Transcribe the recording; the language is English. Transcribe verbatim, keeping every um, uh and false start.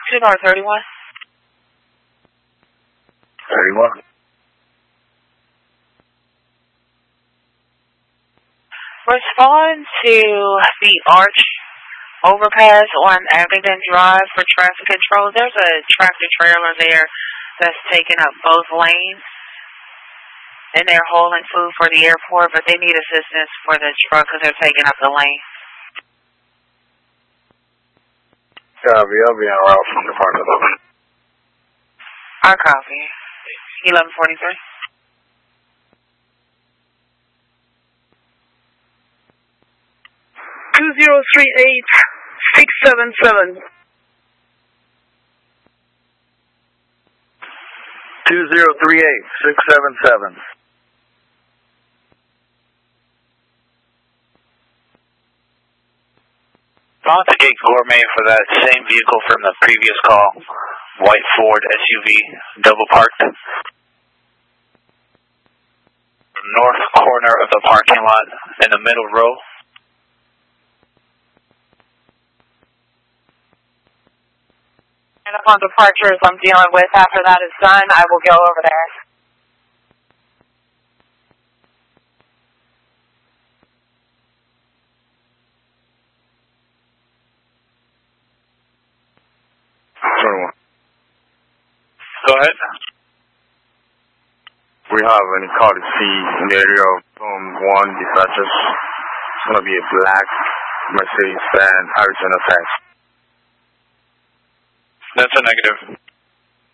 two North thirty-one. thirty-one. Respond to the Arch overpass on Abingdon Drive for traffic control. There's a tractor trailer there that's taking up both lanes, and they're hauling food for the airport, but they need assistance for the truck because they're taking up the lane. Copy, I'll be en route from Department eleven. I copy. eleven forty-three. two zero three eight six seven seven. two zero three eight six seven seven. On to Gate Gourmet for that same vehicle from the previous call. White Ford S U V, double parked. North corner of the parking lot in the middle row. And upon departures I'm dealing with, after that is done, I will go over there. twenty-one. Go ahead. We have an Cardi C in the area of Zone one dispatches. It's going to be a black Mercedes van, Arizona tax. That's a negative.